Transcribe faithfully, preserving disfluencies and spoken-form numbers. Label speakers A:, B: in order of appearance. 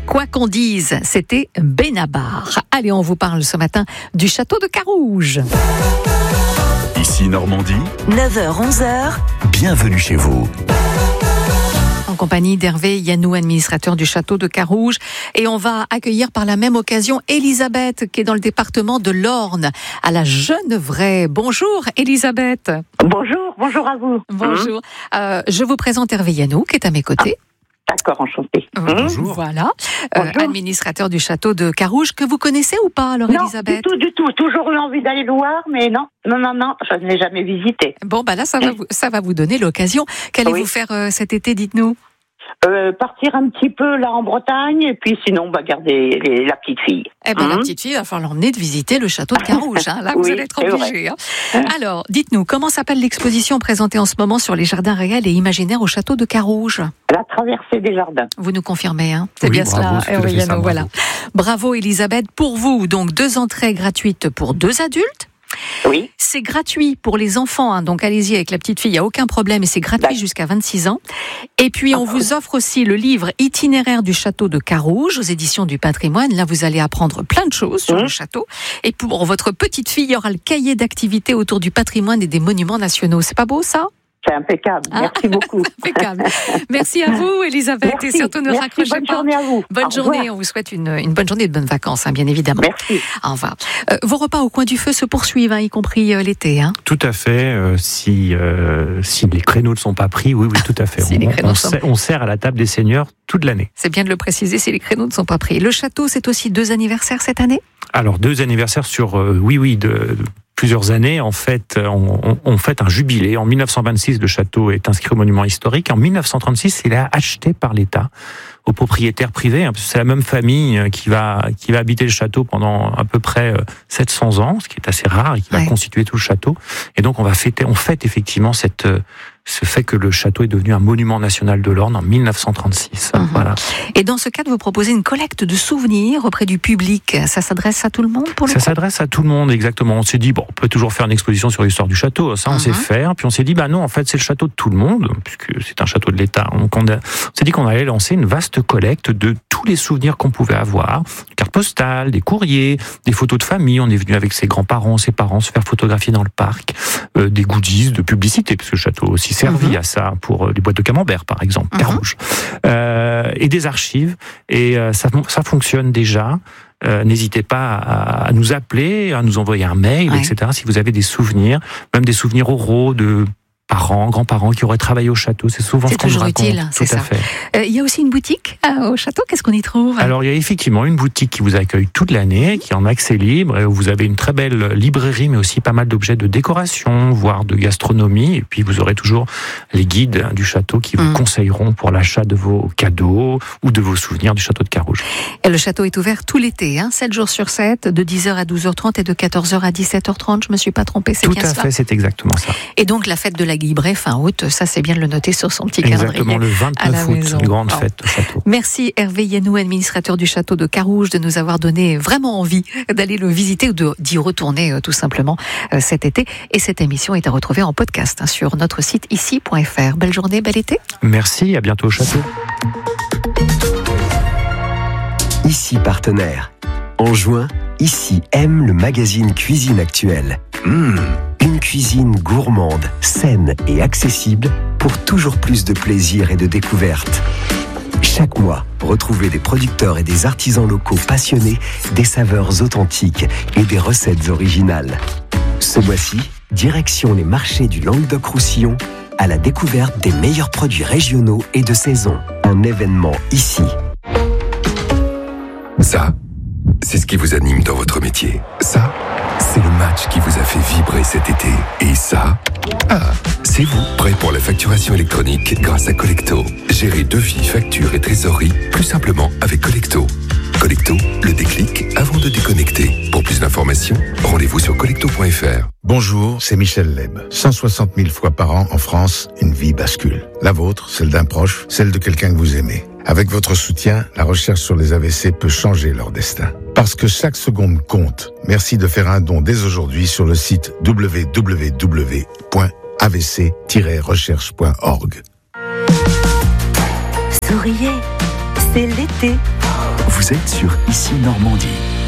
A: Quoi qu'on dise, c'était Benabar. Allez, on vous parle ce matin du château de Carouge.
B: Ici Normandie,
C: neuf heures onze heures,
B: bienvenue chez vous.
A: En compagnie d'Hervé Yanou, administrateur du château de Carouge. Et on va accueillir par la même occasion Elisabeth, qui est dans le département de l'Orne, à la Genevrey. Bonjour Elisabeth.
D: Bonjour, bonjour à vous.
A: Bonjour. Mmh. Euh, je vous présente Hervé Yanou, qui est à mes côtés.
D: Ah. D'accord, enchanté.
A: Bonjour. Voilà, euh, administrateur du château de Carouge, que vous connaissez ou pas alors,
D: non,
A: Elisabeth?
D: Non, du tout, du tout. Toujours eu envie d'aller le voir, mais non, non, non, non, je ne l'ai jamais visité.
A: Bon, bah là, ça va vous, ça va vous donner l'occasion. Qu'allez-vous oui. faire euh, cet été, dites-nous?
D: Euh, partir un petit peu là en Bretagne, et puis sinon, on va garder les, la petite fille.
A: Eh ben, mmh. la petite fille, il va falloir l'emmener de visiter le château de Carouge. Hein. Là, oui, vous allez être obligé. Hein. Alors, dites-nous, comment s'appelle l'exposition présentée en ce moment sur les jardins réels et imaginaires au château de Carouge?
D: La traversée des jardins.
A: Vous nous confirmez, hein? C'est
B: oui,
A: bien
B: bravo,
A: cela.
B: Oui,
A: bravo. Voilà. Bravo, Elisabeth. Pour vous, donc, deux entrées gratuites pour deux adultes.
D: Oui.
A: C'est gratuit pour les enfants, hein, donc allez-y avec la petite fille, il n'y a aucun problème, et c'est gratuit D'accord. jusqu'à vingt-six ans. Et puis on vous offre aussi le livre Itinéraire du château de Carouge aux éditions du patrimoine. Là, vous allez apprendre plein de choses sur mmh. le château. Et pour votre petite fille, il y aura le cahier d'activités autour du patrimoine et des monuments nationaux. C'est pas beau ça ?
D: C'est impeccable. Merci ah, beaucoup.
A: Impeccable. Merci à vous, Elisabeth.
D: Merci,
A: et surtout ne
D: merci,
A: raccrochez
D: bonne
A: pas.
D: Bonne journée à vous.
A: Bonne journée. On vous souhaite une, une bonne journée et de bonnes vacances, hein, bien évidemment.
D: Merci.
A: Au revoir. Euh, vos repas au coin du feu se poursuivent, hein, y compris euh, l'été. Hein.
E: Tout à fait. Euh, si, euh, si les créneaux ne sont pas pris, oui, oui, tout à fait.
A: si
E: on, on,
A: sont...
E: sert, on sert à la table des seigneurs toute l'année.
A: C'est bien de le préciser si les créneaux ne sont pas pris. Le château, c'est aussi deux anniversaires cette année ?
E: Alors, deux anniversaires sur, euh, oui, oui, de... de plusieurs années, en fait, on, on, on fête un jubilé. En mille neuf cent vingt-six, le château est inscrit au monument historique. En mille neuf cent trente-six, il est acheté par l'État aux propriétaires privés. C'est la même famille qui va qui va habiter le château pendant à peu près sept cents ans, ce qui est assez rare et qui ouais. va constituer tout le château. Et donc, on va fêter, on fête effectivement cette ce fait que le château est devenu un monument national de l'Orne en mille neuf cent trente-six.
A: Mmh.
E: Voilà.
A: Et dans ce cadre, vous proposez une collecte de souvenirs auprès du public. Ça s'adresse à tout le monde pour le
E: Ça
A: coup
E: s'adresse à tout le monde, exactement. On s'est dit, bon, on peut toujours faire une exposition sur l'histoire du château. Ça, on mmh. sait faire. Puis on s'est dit, bah non, en fait, c'est le château de tout le monde, puisque c'est un château de l'État. Donc on, a, on s'est dit qu'on allait lancer une vaste collecte de tous les souvenirs qu'on pouvait avoir. Des cartes postales, des courriers, des photos de famille. On est venu avec ses grands-parents, ses parents se faire photographier dans le parc. Euh, des goodies de publicité, parce que le château a aussi servi mmh. à ça, pour les boîtes de camembert, par exemple, mmh. Carouge. Euh, et des archives. Et euh, ça, ça fonctionne déjà. Euh, n'hésitez pas à, à nous appeler, à nous envoyer un mail, ouais. et cetera. Si vous avez des souvenirs, même des souvenirs oraux de parents, grands-parents qui auraient travaillé au château, c'est souvent
A: c'est
E: ce qu'on
A: toujours
E: nous raconte.
A: Utile, c'est
E: Tout à
A: ça.
E: fait.
A: Euh, il y a aussi une boutique euh, au château. Qu'est-ce qu'on y trouve ?
E: Alors il y a effectivement une boutique qui vous accueille toute l'année, qui est en accès libre, et où vous avez une très belle librairie, mais aussi pas mal d'objets de décoration, voire de gastronomie. Et puis vous aurez toujours les guides du château qui vous mmh. conseilleront pour l'achat de vos cadeaux ou de vos souvenirs du château de Carouge.
A: Et le château est ouvert tout l'été, hein, sept jours sur sept, de dix heures à douze heures trente et de quatorze heures à dix-sept heures trente. Je me suis pas trompée, c'est
E: tout
A: bien ça.
E: Tout à fait, c'est exactement ça.
A: Et donc la fête de la Guillerée fin août. Ça, c'est bien de le noter sur son petit
E: Exactement,
A: calendrier.
E: Exactement, le vingt-neuf août, une grande fête au château.
A: Merci Hervé Yanou, administrateur du château de Carouge, de nous avoir donné vraiment envie d'aller le visiter ou de, d'y retourner euh, tout simplement euh, cet été. Et cette émission est à retrouver en podcast hein, sur notre site ici point f r. Belle journée, bel été.
E: Merci, à bientôt au château.
F: Ici partenaire. En juin, Ici aime le magazine Cuisine Actuelle. Mmh, une cuisine gourmande, saine et accessible pour toujours plus de plaisir et de découverte. Chaque mois, retrouvez des producteurs et des artisans locaux passionnés, des saveurs authentiques et des recettes originales. Ce mois-ci, direction les marchés du Languedoc-Roussillon à la découverte des meilleurs produits régionaux et de saison. Un événement ici.
G: Ça, c'est ce qui vous anime dans votre métier. Ça, c'est le match qui vous a fait vibrer cet été. Et ça, ah, c'est vous, prêt pour la facturation électronique grâce à Collecto. Gérez devis, factures et trésorerie plus simplement avec Collecto. Collecto, le déclic avant de déconnecter. Pour plus d'informations, rendez-vous sur collecto point f r.
H: Bonjour, c'est Michel Leb. cent soixante mille fois par an en France, une vie bascule. La vôtre, celle d'un proche, celle de quelqu'un que vous aimez. Avec votre soutien, la recherche sur les A V C peut changer leur destin. Parce que chaque seconde compte. Merci de faire un don dès aujourd'hui sur le site w w w point a v c tiret recherche point org.
C: Souriez, c'est l'été.
B: Vous êtes sur Ici Normandie.